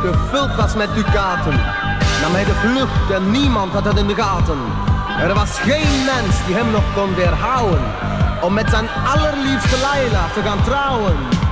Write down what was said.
gevuld was met ducaten, nam hij de vlucht en niemand had het in de gaten. Er was geen mens die hem nog kon weerhouden om met zijn allerliefste Laila te gaan trouwen.